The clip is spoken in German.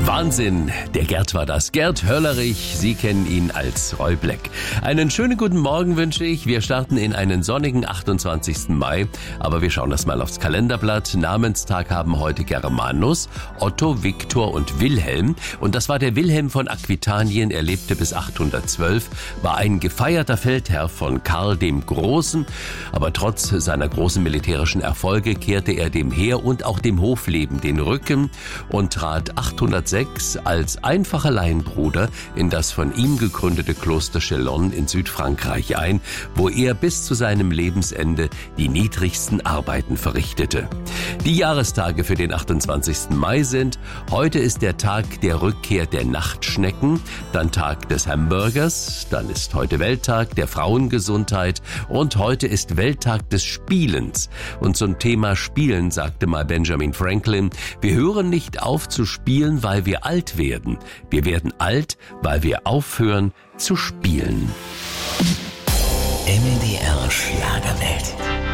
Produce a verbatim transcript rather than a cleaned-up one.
Wahnsinn, der Gerd war das. Gerd Höllerich, Sie kennen ihn als Roy Black. Einen schönen guten Morgen wünsche ich. Wir starten in einen sonnigen achtundzwanzigsten Mai, aber wir schauen das mal aufs Kalenderblatt. Namenstag haben heute Germanus, Otto, Viktor und Wilhelm. Und das war der Wilhelm von Aquitanien. Er lebte bis achthundertzwölf, war ein gefeierter Feldherr von Karl dem Großen. Aber trotz seiner großen militärischen Erfolge kehrte er dem Heer und auch dem Hofleben den Rücken und trat achthundertsechs als einfacher Laienbruder in das von ihm gegründete Kloster Chalon in Südfrankreich ein, wo er bis zu seinem Lebensende die niedrigsten Arbeiten verrichtete. Die Jahrestage für den achtundzwanzigsten Mai sind: heute ist der Tag der Rückkehr der Nachtschnecken, dann Tag des Hamburgers, dann ist heute Welttag der Frauengesundheit und heute ist Welttag des Spielens. Und zum Thema Spielen sagte mal Benjamin Franklin: Wir hören nicht auf zu spielen, weil wir alt werden. Wir werden alt, weil wir aufhören zu spielen. M D R Schlagerwelt.